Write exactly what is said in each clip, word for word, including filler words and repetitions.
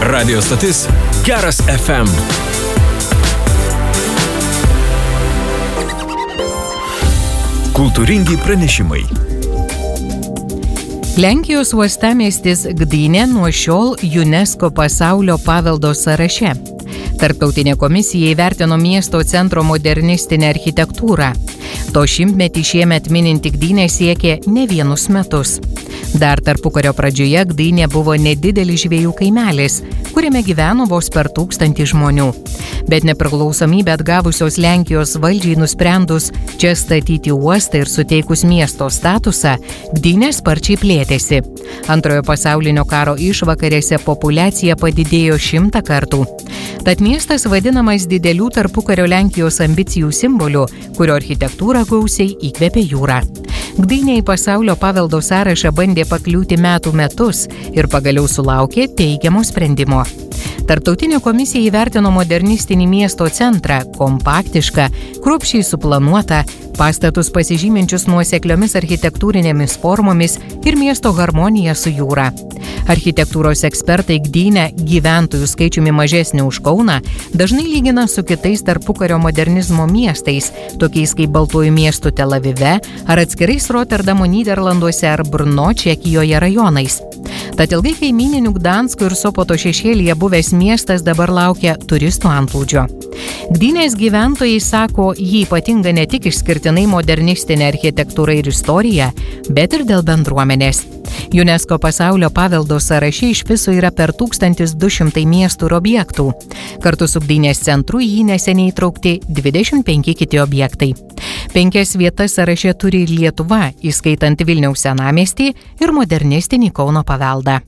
Radio stotis Geras F M. Kultūringi pranešimai. Lenkijos uostamiestis Gdynė nuo šiol UNESCO pasaulio paveldo sąraše. Tarptautinė komisija įvertino miesto centro modernistinę architektūrą. To šimtmetį šiemet mininti Gdynė siekė ne vienus metus. Dar tarpukario pradžioje Gdynė buvo nedidelis žvejų kaimelis, kuriame gyveno vos per tūkstantį žmonių. Bet nepriklausomybę atgavusios Lenkijos valdžiai nusprendus čia statyti uostą ir suteikus miesto statusą, Gdynė sparčiai plėtėsi. Antrojo pasaulinio karo išvakarėse populiacija padidėjo šimtą kartų. Tad miestas vadinamas didelių tarpukario Lenkijos ambicijų simboliu, kurio architektūrą gausiai įkvėpė jūra. Gdynė į pasaulio paveldo sąrašą bandė pakliūti metų metus ir pagaliau sulaukė teigiamo sprendimo. Tarptautinė komisija įvertino modernistinį miesto centrą, kompaktišką, kruopščiai suplanuotą, pastatus pasižyminčius nuosekliomis architektūrinėmis formomis ir miesto harmoniją su jūra. Architektūros ekspertai Gdynę, gyventojų skaičiumi mažesnį už Kauną, dažnai lygina su kitais tarpukario modernizmo miestais, tokiais kaip Baltuoju miestu Tel Avive ar atskirais Roterdamo Nyderlanduose ar Brno Čekijoje rajonais. Tad ilgai kaimyninių Gdansko ir Sopoto šešėlyje buvęs miestas dabar laukia turistų antplūdžio. Gdynės gyventojai sako, jį ypatinga ne tik išskirtinai modernistinė architektūra ir istorija, bet ir dėl bendruomenės. UNESCO pasaulio paveldo sąraše iš viso yra per tūkstantis du šimtai miestų ir objektų. Kartu su Gdynės centru jį neseniai įtraukti dvidešimt penki kiti objektai. Penkias vietas sąraše turi ir Lietuva, įskaitant Vilniaus senamiestį ir modernistinį Kauno paveldą.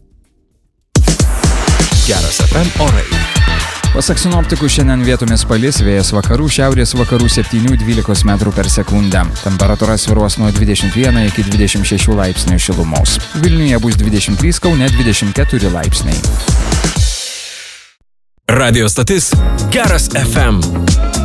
Geras F M orai. Pasak sinoptikų, šiandien vietomis palis, vėjas vakarų, šiaurės vakarų septynių dvylikos metrų per sekundę. Temperatūra svyruos nuo dvidešimt vieno iki dvidešimt šešių laipsnių šilumos. Vilniuje bus dvidešimt trys, Kaune dvidešimt keturi laipsniai. Radio stotis Geras F M.